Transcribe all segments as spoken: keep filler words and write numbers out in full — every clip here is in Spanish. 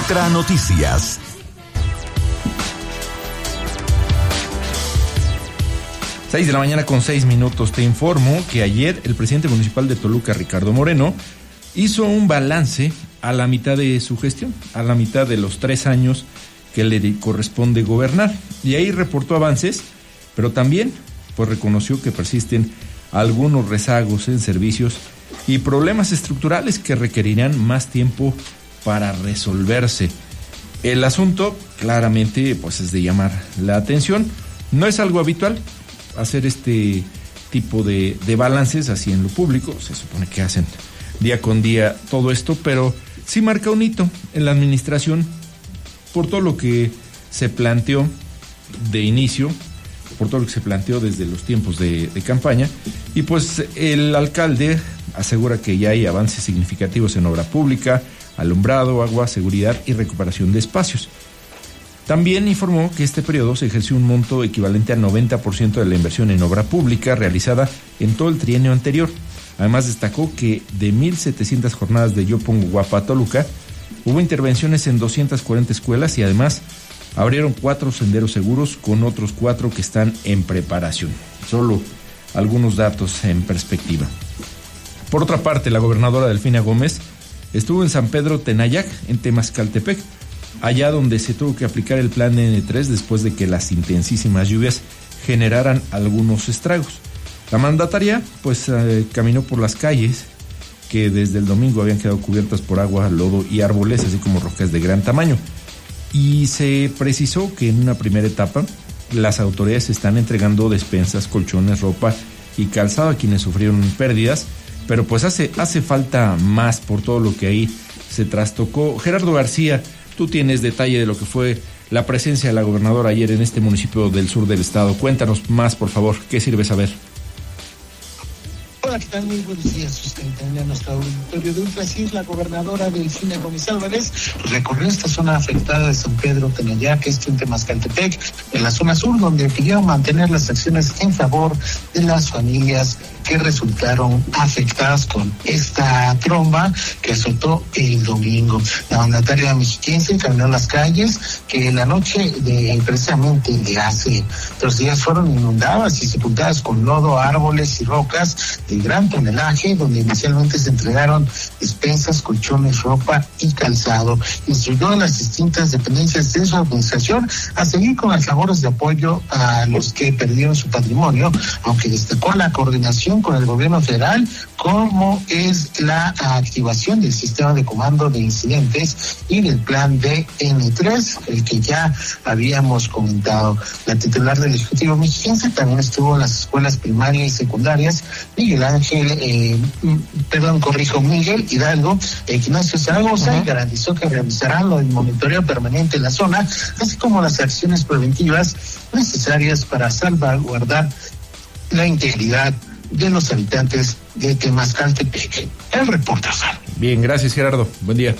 Ultra Noticias. seis de la mañana con seis minutos. Te informo que ayer el presidente municipal de Toluca, Ricardo Moreno, hizo un balance a la mitad de su gestión, a la mitad de los tres años que le corresponde gobernar. Y ahí reportó avances, pero también pues reconoció que persisten algunos rezagos en servicios y problemas estructurales que requerirán más tiempo para resolverse. El asunto claramente pues es de llamar la atención. No es algo habitual hacer este tipo de, de balances así en lo público. Se supone que hacen día con día todo esto, pero sí marca un hito en la administración por todo lo que se planteó de inicio, por todo lo que se planteó desde los tiempos de, de campaña. Y pues el alcalde asegura que ya hay avances significativos en obra pública, alumbrado, agua, seguridad y recuperación de espacios. También informó que este periodo se ejerció un monto equivalente al noventa por ciento de la inversión en obra pública realizada en todo el trienio anterior. Además destacó que de mil setecientas jornadas de Yo Pongo Guapa a Toluca, hubo intervenciones en doscientas cuarenta escuelas y además abrieron cuatro senderos seguros con otros cuatro que están en preparación. Solo algunos datos en perspectiva. Por otra parte, la gobernadora Delfina Gómez estuvo en San Pedro Tenayac, en Temascaltepec, allá donde se tuvo que aplicar el plan N tres después de que las intensísimas lluvias generaran algunos estragos. La mandataria pues eh, caminó por las calles que desde el domingo habían quedado cubiertas por agua, lodo y árboles, así como rocas de gran tamaño. Y se precisó que en una primera etapa las autoridades están entregando despensas, colchones, ropa y calzado a quienes sufrieron pérdidas, pero pues hace, hace falta más por todo lo que ahí se trastocó. Gerardo García, tú tienes detalle de lo que fue la presencia de la gobernadora ayer en este municipio del sur del estado. Cuéntanos más, por favor. ¿Qué sirve saber? Hola, ¿qué tal? Muy buenos días. Usted entendía nuestro auditorio de Ultrasis. La gobernadora Delfina Gómez Álvarez recorrió esta zona afectada de San Pedro Tenayac, esto en Temascaltepec, en la zona sur, donde pidió mantener las acciones en favor de las familias que resultaron afectadas con esta tromba que azotó el domingo. La mandataria mexiquense caminó las calles que en la noche de precisamente de hace dos días fueron inundadas y sepultadas con lodo, árboles y rocas de gran tonelaje, donde inicialmente se entregaron despensas, colchones, ropa y calzado. Instruyó a las distintas dependencias de su administración a seguir con las labores de apoyo a los que perdieron su patrimonio, aunque destacó la coordinación con el gobierno federal, como es la activación del sistema de comando de incidentes y del plan D N tres, el que ya habíamos comentado. La titular del Ejecutivo mexiquense también estuvo en las escuelas primarias y secundarias Miguel Ángel, eh, perdón, corrijo, Miguel Hidalgo, Ignacio Zaragoza, uh-huh. y garantizó que realizarán el monitoreo permanente en la zona, así como las acciones preventivas necesarias para salvaguardar la integridad de los habitantes de Temascaltepec. El reporte. Bien, gracias Gerardo. Buen día.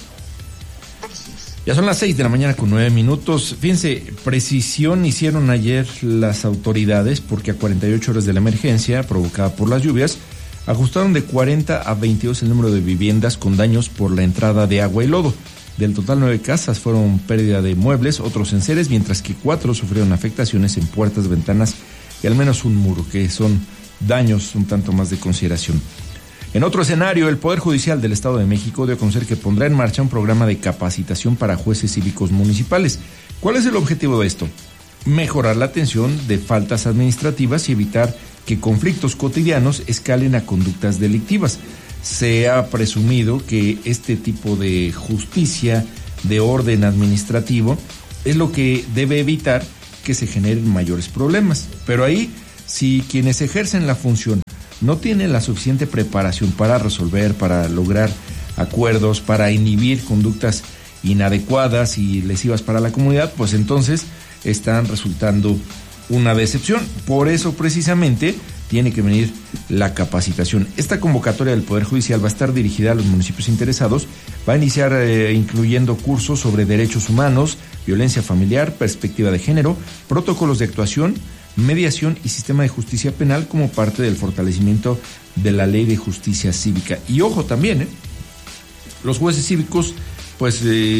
Ya son las seis de la mañana con nueve minutos. Fíjense, precisión hicieron ayer las autoridades porque a cuarenta y ocho horas de la emergencia provocada por las lluvias, ajustaron de cuarenta a veintidós el número de viviendas con daños por la entrada de agua y lodo. Del total, nueve casas fueron pérdida de muebles, otros enseres, mientras que cuatro sufrieron afectaciones en puertas, ventanas y al menos un muro, que son daños un tanto más de consideración. En otro escenario, el Poder Judicial del Estado de México dio a conocer que pondrá en marcha un programa de capacitación para jueces cívicos municipales. ¿Cuál es el objetivo de esto? Mejorar la atención de faltas administrativas y evitar que conflictos cotidianos escalen a conductas delictivas. Se ha presumido que este tipo de justicia, de orden administrativo, es lo que debe evitar que se generen mayores problemas. Pero ahí, si quienes ejercen la función no tienen la suficiente preparación para resolver, para lograr acuerdos, para inhibir conductas inadecuadas y lesivas para la comunidad, pues entonces están resultando una decepción. Por eso precisamente tiene que venir la capacitación. Esta convocatoria del Poder Judicial va a estar dirigida a los municipios interesados, va a iniciar eh, incluyendo cursos sobre derechos humanos, violencia familiar, perspectiva de género, protocolos de actuación, mediación y sistema de justicia penal como parte del fortalecimiento de la ley de justicia cívica. Y ojo también, ¿eh? los jueces cívicos pues eh,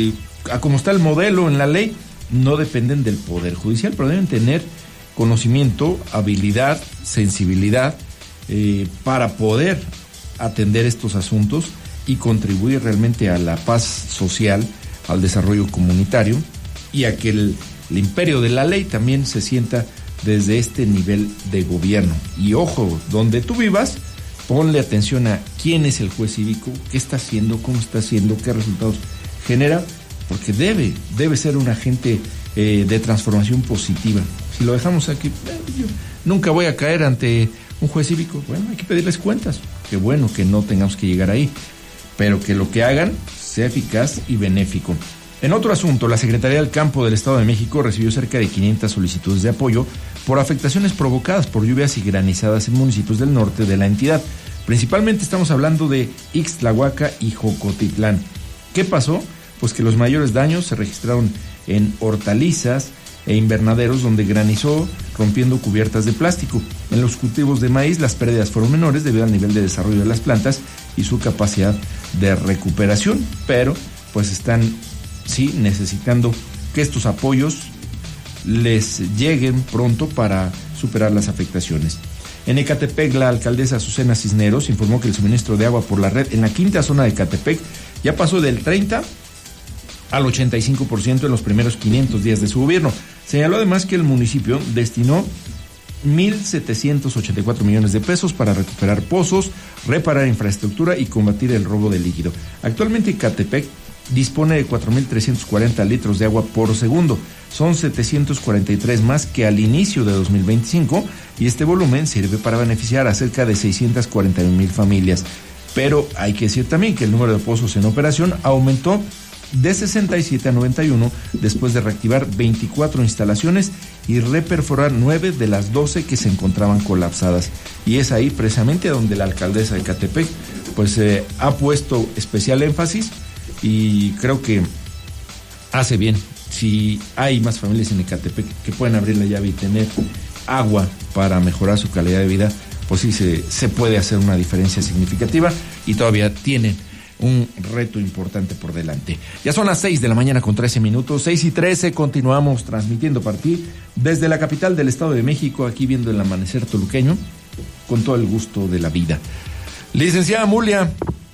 a como está el modelo en la ley, no dependen del Poder Judicial, pero deben tener conocimiento, habilidad, sensibilidad eh, para poder atender estos asuntos y contribuir realmente a la paz social, al desarrollo comunitario y a que el, el imperio de la ley también se sienta desde este nivel de gobierno. Y ojo, donde tú vivas, ponle atención a quién es el juez cívico, qué está haciendo, cómo está haciendo, qué resultados genera, porque debe, debe ser un agente eh, de transformación positiva. Si lo dejamos aquí, eh, yo nunca voy a caer ante un juez cívico. Bueno, hay que pedirles cuentas. Qué bueno que no tengamos que llegar ahí, pero que lo que hagan sea eficaz y benéfico. En otro asunto, la Secretaría del Campo del Estado de México recibió cerca de quinientas solicitudes de apoyo por afectaciones provocadas por lluvias y granizadas en municipios del norte de la entidad. Principalmente estamos hablando de Ixtlahuaca y Jocotitlán. ¿Qué pasó? Pues que los mayores daños se registraron en hortalizas e invernaderos donde granizó rompiendo cubiertas de plástico. En los cultivos de maíz las pérdidas fueron menores debido al nivel de desarrollo de las plantas y su capacidad de recuperación, pero pues están sí necesitando que estos apoyos les lleguen pronto para superar las afectaciones. En Ecatepec, la alcaldesa Azucena Cisneros informó que el suministro de agua por la red en la quinta zona de Ecatepec ya pasó del treinta al ochenta y cinco por ciento en los primeros quinientos días de su gobierno. Señaló además que el municipio destinó mil setecientos ochenta y cuatro millones de pesos para recuperar pozos, reparar infraestructura y combatir el robo de líquido. Actualmente Ecatepec dispone de cuatro mil trescientos cuarenta litros de agua por segundo. Son setecientos cuarenta y tres más que al inicio de dos mil veinticinco y este volumen sirve para beneficiar a cerca de seiscientas cuarenta y un mil familias. Pero hay que decir también que el número de pozos en operación aumentó de sesenta y siete a noventa y uno después de reactivar veinticuatro instalaciones y reperforar nueve de las doce que se encontraban colapsadas. Y es ahí precisamente donde la alcaldesa de Ecatepec pues eh, ha puesto especial énfasis y creo que hace bien. Si hay más familias en Ecatepec que pueden abrir la llave y tener agua para mejorar su calidad de vida, pues sí se, se puede hacer una diferencia significativa y todavía tienen un reto importante por delante. Ya son las seis de la mañana con trece minutos, seis y trece, continuamos transmitiendo para ti desde la capital del Estado de México, aquí viendo el amanecer toluqueño, con todo el gusto de la vida. Licenciada Mulia,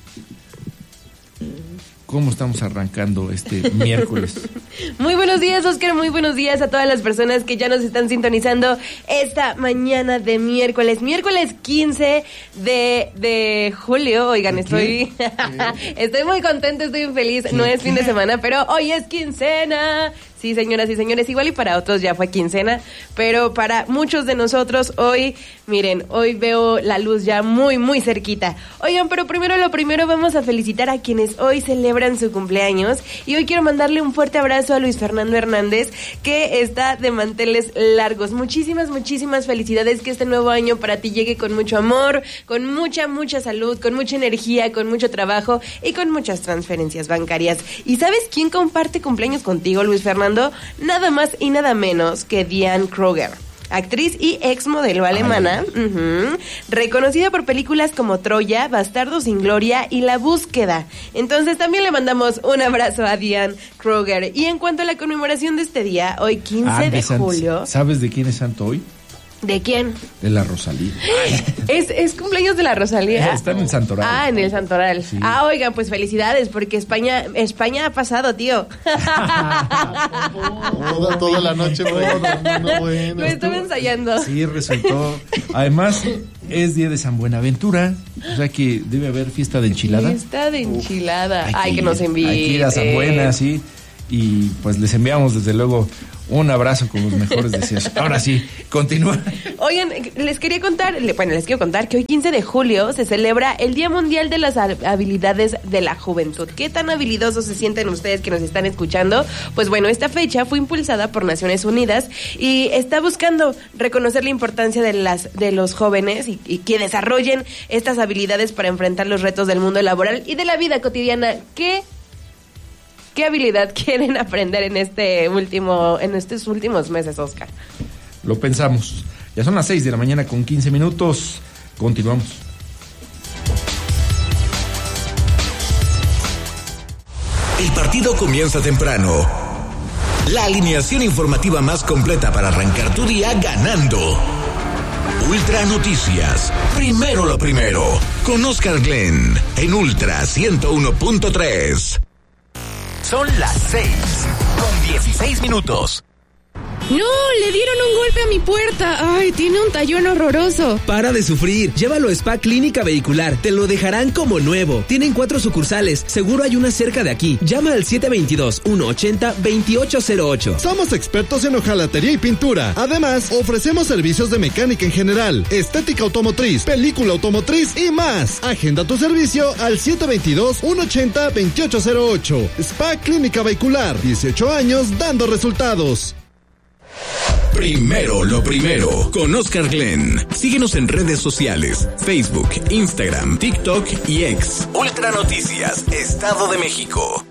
¿cómo estamos arrancando este miércoles? Muy buenos días, Oscar, muy buenos días a todas las personas que ya nos están sintonizando esta mañana de miércoles, miércoles quince de, de julio. Oigan, estoy estoy muy contenta, estoy muy feliz, no es fin de semana, pero hoy es quincena. Sí, señoras y señores, igual y para otros ya fue quincena, pero para muchos de nosotros hoy, miren, hoy veo la luz ya muy, muy cerquita. Oigan, pero primero lo primero vamos a felicitar a quienes hoy celebran su cumpleaños y hoy quiero mandarle un fuerte abrazo a Luis Fernando Hernández, que está de manteles largos. Muchísimas, muchísimas felicidades, que este nuevo año para ti llegue con mucho amor, con mucha, mucha salud, con mucha energía, con mucho trabajo y con muchas transferencias bancarias. ¿Y sabes quién comparte cumpleaños contigo, Luis Fernando? Nada más y nada menos que Diane Kruger, actriz y ex modelo alemana, uh-huh, reconocida por películas como Troya, Bastardos sin Gloria y La Búsqueda. Entonces también le mandamos un abrazo a Diane Kruger. Y en cuanto a la conmemoración de este día, hoy quince ah, de San, julio... ¿Sabes de quién es santo hoy? ¿De quién? De la Rosalía. ¿Es, es cumpleaños de la Rosalía? Está en el Santoral. Ah, en el Santoral. Sí. Ah, oigan, pues felicidades, porque España España ha pasado, tío. toda, toda la noche, bueno, no, bueno. Me estuve ensayando. Sí, resultó. Además, es día de San Buenaventura, o sea que debe haber fiesta de enchilada. Fiesta de enchilada. Uf, Ay, que, que nos envíe. Hay que ir a San Buena, sí. Y pues les enviamos desde luego un abrazo con los mejores deseos. Ahora sí, continúa. Oigan, les quería contar, bueno, les quiero contar que hoy quince de julio se celebra el Día Mundial de las Habilidades de la Juventud. ¿Qué tan habilidosos se sienten ustedes que nos están escuchando? Pues bueno, esta fecha fue impulsada por Naciones Unidas y está buscando reconocer la importancia de las de los jóvenes y, y que desarrollen estas habilidades para enfrentar los retos del mundo laboral y de la vida cotidiana. ¿Qué ¿Qué habilidad quieren aprender en este último, en estos últimos meses, Oscar? Lo pensamos. Ya son las seis de la mañana con quince minutos. Continuamos. El partido partido comienza temprano. La alineación informativa más completa para arrancar tu día ganando. Ultra Noticias, primero lo primero, con Oscar Glenn, en Ultra ciento uno punto tres. Son las seis, con dieciséis minutos. ¡No! ¡Le dieron un golpe a mi puerta! ¡Ay, tiene un tallón horroroso! Para de sufrir. Llévalo a Spa Clínica Vehicular. Te lo dejarán como nuevo. Tienen cuatro sucursales. Seguro hay una cerca de aquí. Llama al siete dos dos, uno ocho cero, dos ocho cero ocho. Somos expertos en hojalatería y pintura. Además, ofrecemos servicios de mecánica en general, estética automotriz, película automotriz y más. Agenda tu servicio al siete dos dos, uno ocho cero, dos ocho cero ocho. Spa Clínica Vehicular. dieciocho años dando resultados. Primero lo primero, con Oscar Glenn. Síguenos en redes sociales, Facebook, Instagram, TikTok y X. Ultra Noticias, Estado de México.